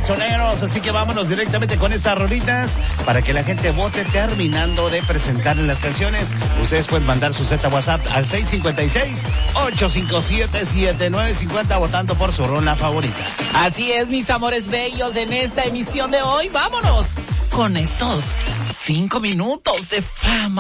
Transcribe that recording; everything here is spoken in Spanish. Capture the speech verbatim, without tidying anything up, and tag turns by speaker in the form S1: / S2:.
S1: reggaetoneros, así que vámonos directamente con estas rolitas para que la gente vote terminando de presentarle las canciones. Ustedes pueden mandar su Z WhatsApp al seis cinco seis, ocho cinco siete, siete nueve cinco cero votando por su rola favorita.
S2: Así es, mis amores bellos, en esta emisión de hoy, vámonos con estos cinco minutos de fama.